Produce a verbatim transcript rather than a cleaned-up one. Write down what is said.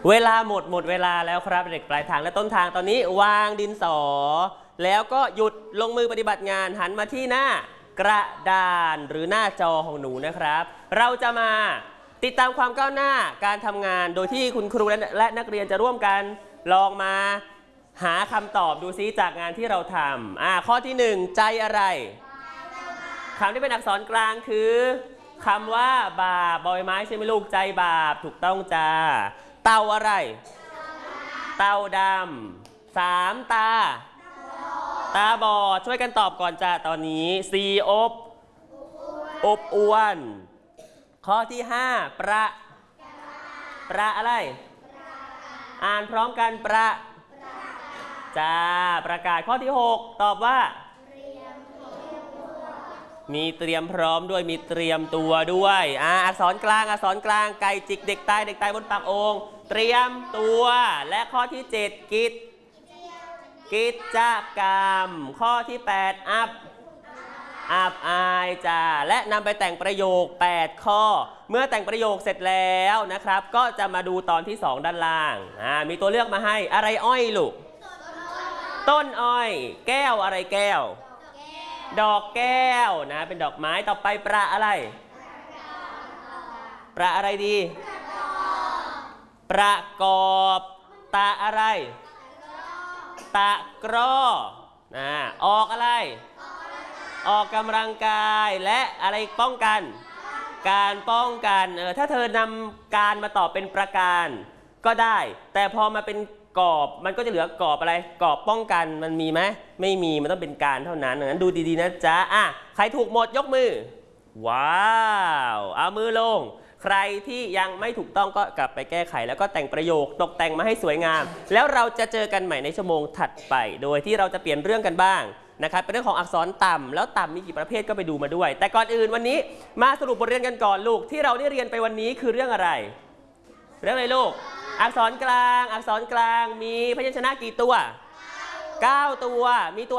เวลาหมดหมดเวลาแล้วครับเด็กปลายทางและต้นทางตอนนี้วางดินสอแล้วก็หยุดลงมือปฏิบัติงานหันมาที่หน้ากระดานหรือหน้าจอของหนูนะครับเราจะมาติดตามความก้าวหน้าการทำงานโดยที่คุณครูและนักเรียนจะร่วมกันลองมาหาคำตอบดูซิจากงานที่เราทำอ่าข้อที่หนึ่งใจอะไรคำที่เป็นอักษรกลางคือคำว่าบาปบอยไม้ใช่ไหมลูกใจบาปถูกต้องจ้าเต่าอะไรเต่าดำสามตาตาบอดช่วยกันตอบก่อนจ้าตอนนี้สี่อบอบอวนข้อที่ห้าประประอะไรอ่านพร้อมกันประจ้าประกาศข้อที่หกตอบว่ามีเตรียมพร้อมด้วยมีเตรียมตัวด้วยอ่าอักษรกลางอักษรกลางไก่จิกเด็กตายเด็กตายบนปากโอ่งเตรียมตัวและข้อที่เจ็ดกิจกิจกรรมข้อที่แปดอัพอับอายจ้าและนำไปแต่งประโยคแปดข้อเมื่อแต่งประโยคเสร็จแล้วนะครับก็จะมาดูตอนที่สองด้านล่างอ่ามีตัวเลือกมาให้อะไรอ้อยลูกต้นอ้อยแก้วอะไรแก้วดอกแก้วนะเป็นดอกไม้ต่อไปประอะไรประอะไรดีประกอบตะอะไรตะกร้อนะออกอะไรออกกำลังกายและอะไรป้องกันการป้องกันเออถ้าเธอนำการมาตอบเป็นประการก็ได้แต่พอมาเป็นกอบมันก็จะเหลือกอบอะไรกอบป้องกันมันมีไหมไม่มีมันต้องเป็นการเท่านั้นดังนั้นดูดีๆนะจ๊ะอ่ะใครถูกหมดยกมือว้าวเอามือลงใครที่ยังไม่ถูกต้องก็กลับไปแก้ไขแล้วก็แต่งประโยคตกแต่งมาให้สวยงามแล้วเราจะเจอกันใหม่ในชั่วโมงถัดไปโดยที่เราจะเปลี่ยนเรื่องกันบ้างนะครับเป็นเรื่องของอักษรต่ำแล้วต่ำมีกี่ประเภทก็ไปดูมาด้วยแต่ก่อนอื่นวันนี้มาสรุปบทเรียนกันก่อนลูกที่เราได้เรียนไปวันนี้คือเรื่องอะไรเรื่องอะไรลูกอักษรกลางอักษรกลางมีพยัญชนะกี่ตัวเก้าตัวมีตัว